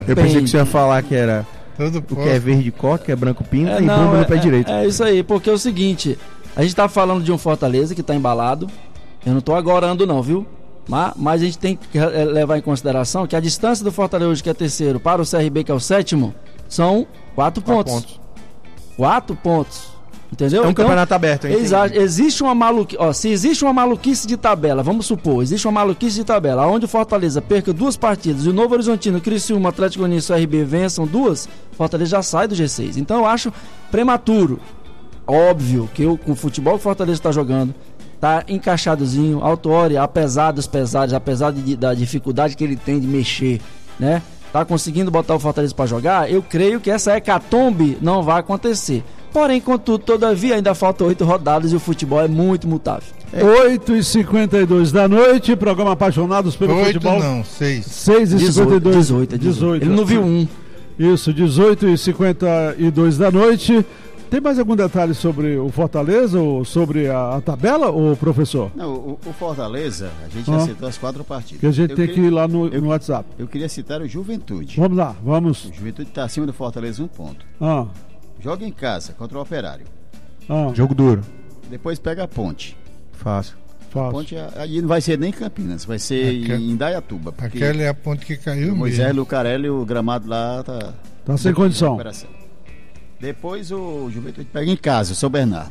Eu pensei que você ia falar que era o que é verde corta, que é branco pinta e bumbo no pé direito. É isso aí, porque é o seguinte, a gente tá falando de um Fortaleza que tá embalado. Eu não tô agorando não, viu? Mas a gente tem que levar em consideração que a distância do Fortaleza hoje, que é terceiro, para o CRB, que é o sétimo, são 4 pontos. 4 pontos. Entendeu? É um campeonato aberto, hein? Exato. Existe uma maluquice. Se existe uma maluquice de tabela, vamos supor, existe uma maluquice de tabela, onde o Fortaleza perca 2 partidas e o Novo Horizontino, Criciúma, Atlético Goianiense e o CRB vençam 2, o Fortaleza já sai do G6. Então eu acho prematuro. Óbvio que com o futebol que o Fortaleza está jogando, tá encaixadozinho, Autuori, apesar dos pesares, apesar da dificuldade que ele tem de mexer, né? Tá conseguindo botar o Fortaleza para jogar. Eu creio que essa hecatombe não vai acontecer. Porém, contudo, todavia, ainda faltam 8 rodadas e o futebol é muito mutável. 8h52 da noite, programa Apaixonados pelo Futebol. 8 não, 6. 6h52. 18. Ele não viu um. Isso, 18h52 da noite. Tem mais algum detalhe sobre o Fortaleza ou sobre a tabela, ô professor? Não, o Fortaleza, a gente já citou as 4 partidas. Que a gente tem que ir lá no WhatsApp. Eu queria citar o Juventude. Vamos lá, vamos. O Juventude está acima do Fortaleza 1 ponto. Joga em casa contra o Operário. Jogo duro. Depois pega a Ponte. Fácil. A Ponte aí não vai ser nem em Campinas, vai ser em Indaiatuba. Aquela é a ponte que caiu. O Moisés Lucarelli, o gramado lá tá sem condição. Depois o Juventude pega em casa, o São Bernardo.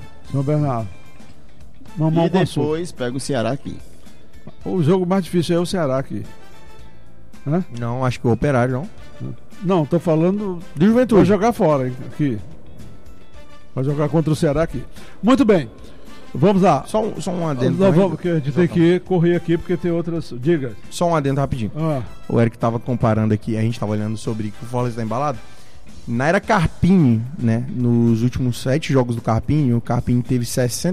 E depois pega o Ceará aqui. O jogo mais difícil é o Ceará aqui. Não, acho que o Operário não. Não, tô falando do Juventude. Vai jogar fora aqui. Vai jogar contra o Ceará aqui. Muito bem. Vamos lá. Só um adendo. Porque a gente tem que correr aqui porque tem outras. Diga. Só um adendo rapidinho. O Eric tava comparando aqui, a gente tava olhando sobre o Fortaleza tá embalado. Na era Carpini, né? Nos últimos 7 jogos do Carpini, o Carpini teve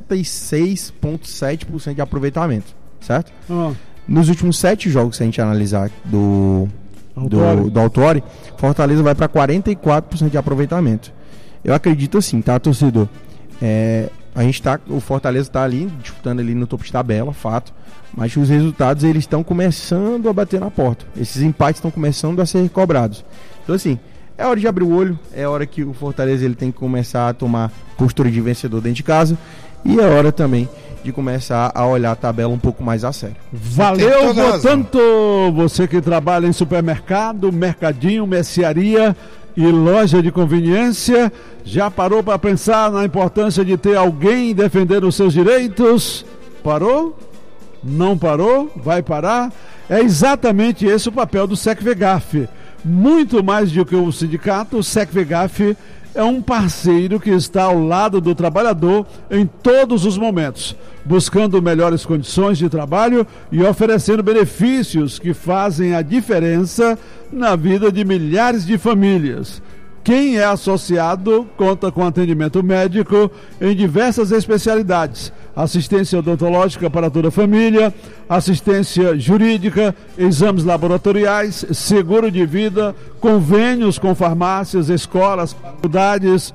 66,7% de aproveitamento, certo? Nos últimos 7 jogos, se a gente analisar do Autuori, Fortaleza vai para 44% de aproveitamento. Eu acredito assim, tá, torcedor? O Fortaleza tá ali, disputando ali no topo de tabela, fato. Mas os resultados, eles estão começando a bater na porta. Esses empates estão começando a ser cobrados. Então assim, é hora de abrir o olho, é hora que o Fortaleza ele tem que começar a tomar postura de vencedor dentro de casa e é hora também de começar a olhar a tabela um pouco mais a sério. Valeu, portanto, você que trabalha em supermercado, mercadinho, mercearia e loja de conveniência, já parou para pensar na importância de ter alguém defendendo os seus direitos? Parou? Não parou? Vai parar? É exatamente esse o papel do SECVEGAF. Muito mais do que o sindicato, o SECVEGAF é um parceiro que está ao lado do trabalhador em todos os momentos, buscando melhores condições de trabalho e oferecendo benefícios que fazem a diferença na vida de milhares de famílias. Quem é associado conta com atendimento médico em diversas especialidades, assistência odontológica para toda a família, assistência jurídica, exames laboratoriais, seguro de vida, convênios com farmácias, escolas, faculdades,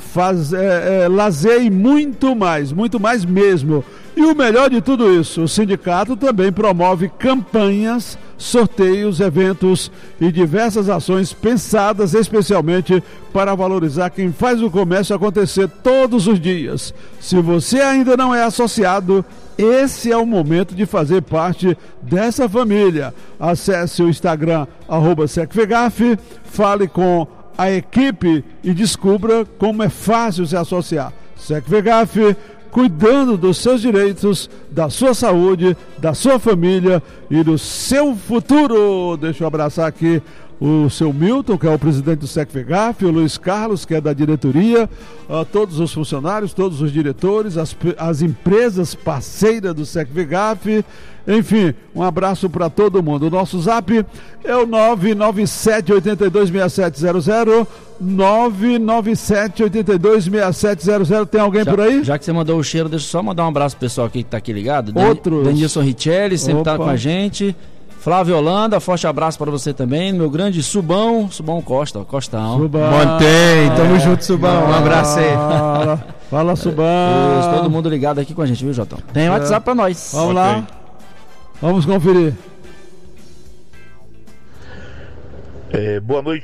lazer e muito mais mesmo. E o melhor de tudo isso, o sindicato também promove campanhas, sorteios, eventos e diversas ações pensadas especialmente para valorizar quem faz o comércio acontecer todos os dias. Se você ainda não é associado, esse é o momento de fazer parte dessa família. Acesse o Instagram @SECVEGAF, fale com a equipe e descubra como é fácil se associar. SECVEGAF, cuidando dos seus direitos, da sua saúde, da sua família e do seu futuro. Deixa eu abraçar aqui o seu Milton, que é o presidente do SECVEGAF, o Luiz Carlos, que é da diretoria, todos os funcionários, todos os diretores, as empresas parceiras do SECVEGAF. Enfim, um abraço para todo mundo. O nosso zap é o 997-826700, 997-826700. Tem alguém por aí? Já que você mandou o cheiro, deixa eu só mandar um abraço pro pessoal aqui que tá aqui ligado. Outros. Denilson Richelli, sempre tá com a gente. Flávio Holanda, forte abraço para você também. Meu grande Subão Costa, Costão. Mantém, tamo junto, Subão. Um abraço aí. Fala, Subão. Todo mundo ligado aqui com a gente, viu, Jotão? Tem WhatsApp pra nós. Vamos lá. Vamos conferir. Boa noite,